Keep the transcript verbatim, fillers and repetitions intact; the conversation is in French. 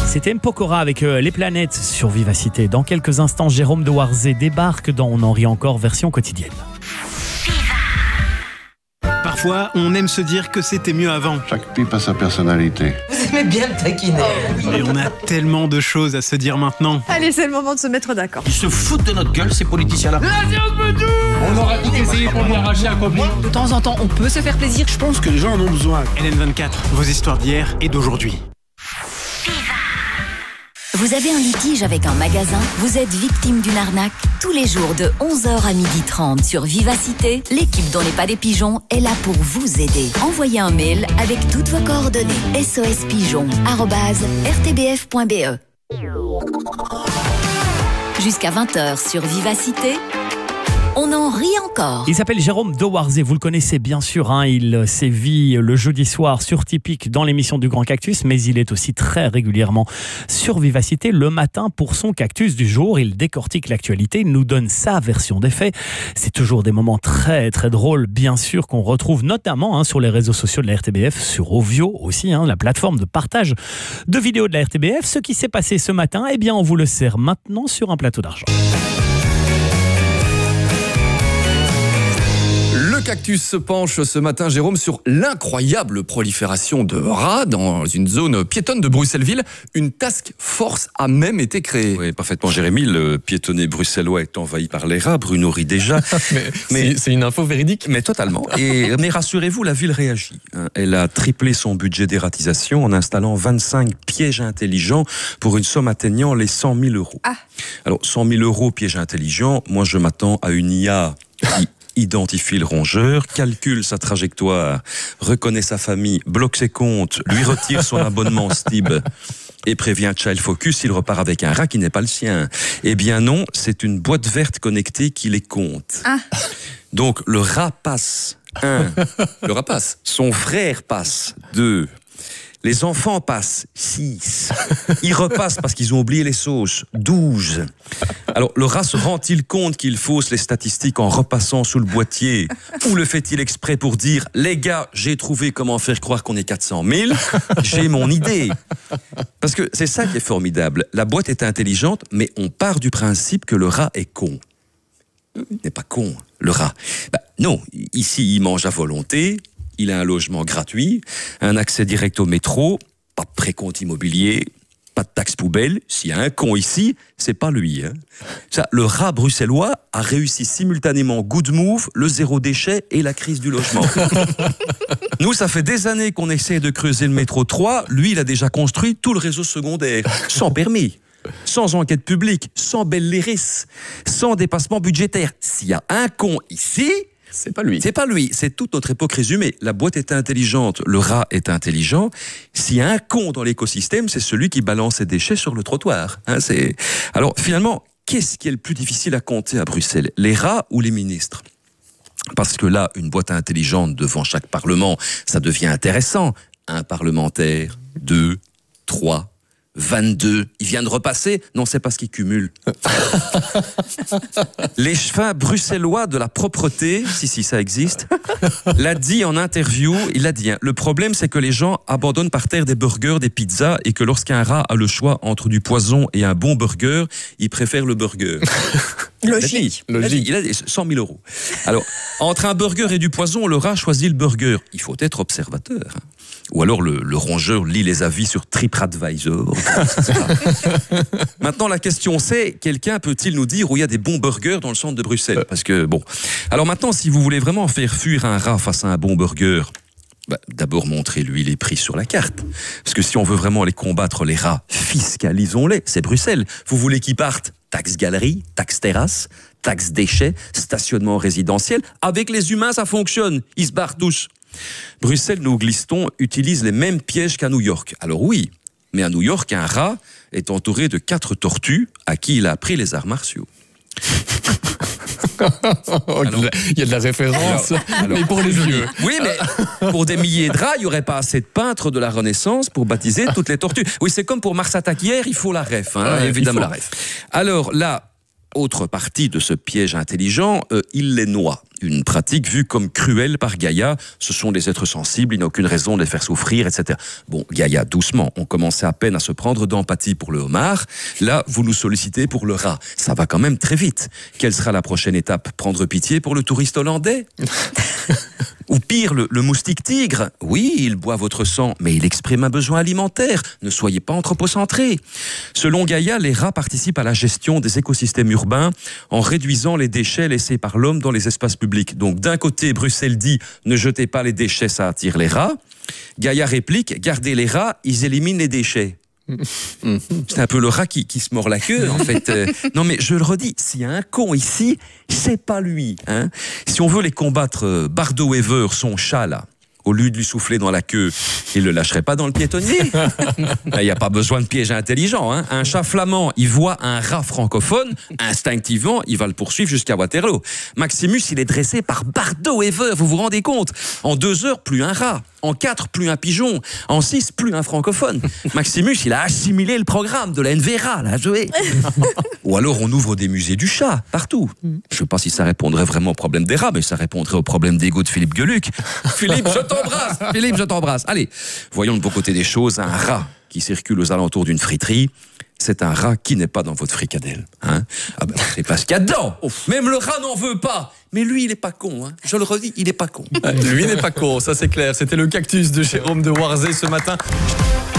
C'était M. Pokora avec euh, Les Planètes sur Vivacité. Dans quelques instants, Jérôme de Warzé débarque dans On en rit encore version quotidienne. Parfois, on aime se dire que c'était mieux avant. Chaque pipe a sa personnalité. Vous aimez bien le taquiner. Mais on a tellement de choses à se dire maintenant. Allez, c'est le moment de se mettre d'accord. Ils se foutent de notre gueule, ces politiciens-là. On aura tout essayé pour lui arracher un copain. De temps en temps, on peut se faire plaisir. Je pense que les gens en ont besoin. L N vingt-quatre, vos histoires d'hier et d'aujourd'hui. Vous avez un litige avec un magasin? Vous êtes victime d'une arnaque? Tous les jours de onze heures à midi trente sur Vivacité, l'équipe dont n'est pas des pigeons est là pour vous aider. Envoyez un mail avec toutes vos coordonnées. sospigeon arobase r t b f point b e. Jusqu'à vingt heures sur Vivacité, on en rit encore. Il s'appelle Jérôme de Warzé, vous le connaissez bien sûr, hein, il sévit le jeudi soir sur Typique dans l'émission du Grand Cactus, mais il est aussi très régulièrement sur Vivacité le matin pour son Cactus du jour. Il décortique l'actualité, il nous donne sa version des faits. C'est toujours des moments très très drôles, bien sûr, qu'on retrouve notamment hein, sur les réseaux sociaux de la R T B F, sur Ovio aussi, hein, la plateforme de partage de vidéos de la R T B F. Ce qui s'est passé ce matin, eh bien on vous le sert maintenant sur un plateau d'argent. Le Cactus se penche ce matin, Jérôme, sur l'incroyable prolifération de rats dans une zone piétonne de Bruxelles-Ville. Une task force a même été créée. Oui, parfaitement, Jérémy. Le piétonnier bruxellois est envahi par les rats. Bruno rit déjà. mais mais c'est une info véridique. Mais totalement. Et, mais rassurez-vous, la ville réagit. Elle a triplé son budget d'ératisation en installant vingt-cinq pièges intelligents pour une somme atteignant les cent mille euros. Ah. Alors, cent mille euros pièges intelligents, moi je m'attends à une I A qui identifie le rongeur, calcule sa trajectoire, reconnaît sa famille, bloque ses comptes, lui retire son abonnement Stib et prévient Child Focus s'il repart avec un rat qui n'est pas le sien. Eh bien non, c'est une boîte verte connectée qui les compte. Ah. Donc le rat passe. Un. Le rat passe. Son frère passe. Deux. Les enfants passent, six. Ils repassent parce qu'ils ont oublié les sauces, douze. Alors, le rat se rend-il compte qu'il fausse les statistiques en repassant sous le boîtier? Ou le fait-il exprès pour dire « Les gars, j'ai trouvé comment faire croire qu'on est quatre cent mille, j'ai mon idée ». Parce que c'est ça qui est formidable. La boîte est intelligente, mais on part du principe que le rat est con. Il n'est pas con, le rat. Bah, non, ici, il mange à volonté. Il a un logement gratuit, un accès direct au métro, pas de précompte immobilier, pas de taxe poubelle. S'il y a un con ici, c'est pas lui. Hein. Ça, le rat bruxellois a réussi simultanément Good Move, le zéro déchet et la crise du logement. Nous, ça fait des années qu'on essaie de creuser le métro trois. Lui, il a déjà construit tout le réseau secondaire, sans permis, sans enquête publique, sans belle lyrisse, sans dépassement budgétaire. S'il y a un con ici... C'est pas lui. C'est pas lui, c'est toute notre époque résumée. La boîte est intelligente, le rat est intelligent. S'il y a un con dans l'écosystème, c'est celui qui balance ses déchets sur le trottoir. Hein, c'est... Alors finalement, qu'est-ce qui est le plus difficile à compter à Bruxelles? Les rats ou les ministres? Parce que là, une boîte intelligente devant chaque parlement, ça devient intéressant. Un parlementaire, deux, trois... vingt-deux, il vient de repasser. Non, c'est parce qu'il cumule. L'échevin bruxellois de la propreté, si, si, ça existe, l'a dit en interview, il a dit, hein, le problème c'est que les gens abandonnent par terre des burgers, des pizzas, et que lorsqu'un rat a le choix entre du poison et un bon burger, il préfère le burger. Logique. Il a dit, il a dit cent mille euros. Alors, entre un burger et du poison, le rat choisit le burger. Il faut être observateur. Hein. Ou alors le, le rongeur lit les avis sur TripAdvisor. Maintenant, la question c'est, quelqu'un peut-il nous dire où il y a des bons burgers dans le centre de Bruxelles? Parce que, bon... Alors maintenant, si vous voulez vraiment faire fuir un rat face à un bon burger, bah, d'abord montrez-lui les prix sur la carte. Parce que si on veut vraiment les combattre, les rats, fiscalisons-les. C'est Bruxelles. Vous voulez qu'ils partent? Taxe galerie, taxe terrasse, taxe déchets, stationnement résidentiel. Avec les humains, ça fonctionne. Ils se barrent tous. Bruxelles, nous glissons, utilise les mêmes pièges qu'à New York. Alors oui, mais à New York, un rat est entouré de quatre tortues à qui il a appris les arts martiaux. Alors, il y a de la référence, alors, alors, mais pour les vieux. Oui, mais pour des milliers de rats, il n'y aurait pas assez de peintres de la Renaissance pour baptiser toutes les tortues. Oui, c'est comme pour Mars Attack hier, il faut la ref, hein, ouais, évidemment. Il faut la ref. Alors là, autre partie de ce piège intelligent, euh, il les noie. Une pratique vue comme cruelle par Gaïa. Ce sont des êtres sensibles, il n'y a aucune raison de les faire souffrir, et cetera. Bon, Gaïa, doucement, on commençait à peine à se prendre d'empathie pour le homard. Là, vous nous sollicitez pour le rat. Ça va quand même très vite. Quelle sera la prochaine étape? Prendre pitié pour le touriste hollandais? Ou pire, le, le moustique tigre. Oui, il boit votre sang, mais il exprime un besoin alimentaire. Ne soyez pas anthropocentrés. Selon Gaïa, les rats participent à la gestion des écosystèmes urbains en réduisant les déchets laissés par l'homme dans les espaces publics. Donc d'un côté, Bruxelles dit « ne jetez pas les déchets, ça attire les rats ». Gaïa réplique « gardez les rats, ils éliminent les déchets ». C'est un peu le rat qui, qui se mord la queue, en fait. Euh, non, mais je le redis, s'il y a un con ici, c'est pas lui. Hein. Si on veut les combattre, euh, Bardo Wever, son chat, là, au lieu de lui souffler dans la queue, il le lâcherait pas dans le piétonnier. Il n'y a pas besoin de piège intelligent. Hein. Un chat flamand, il voit un rat francophone, instinctivement, il va le poursuivre jusqu'à Waterloo. Maximus, il est dressé par Bardo Wever, vous vous rendez compte? En deux heures, plus un rat. En quatre, plus un pigeon. En six, plus un francophone. Maximus, il a assimilé le programme de la N V R A, là, joué. Ou alors on ouvre des musées du chat, partout. Je ne sais pas si ça répondrait vraiment au problème des rats, mais ça répondrait au problème d'ego de Philippe Geluck. Philippe, je t'embrasse. Philippe, je t'embrasse. Allez, voyons le beau côté des choses. Un rat qui circule aux alentours d'une friterie, c'est un rat qui n'est pas dans votre fricadelle. Hein? Ah ben, c'est parce qu'il y a dedans. Même le rat n'en veut pas. Mais lui, il n'est pas con. Hein. Je le redis, il n'est pas con. Lui n'est pas con, ça c'est clair. C'était le cactus de Jérôme de Warzé ce matin.